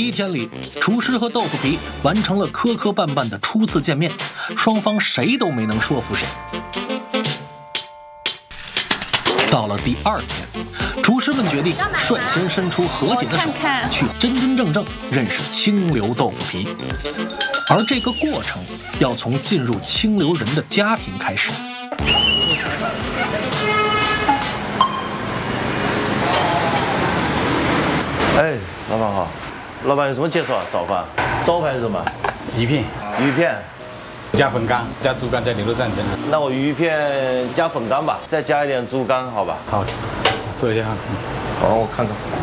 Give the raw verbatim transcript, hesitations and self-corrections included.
一天里，厨师和豆腐皮完成了磕磕绊绊的初次见面，双方谁都没能说服谁。到了第二天，厨师们决定率先伸出和解的手，去真真正正认识清流豆腐皮。而这个过程要从进入清流人的家庭开始。 哎，老板好，老板有什么介绍啊？早饭，招牌是什么？ 鱼片， 鱼片， 加粉干，加猪肝，加牛肉蘸蒸。 那我鱼片加粉干吧，再加一点猪肝，好吧？ 好，做一下。 好，我看看。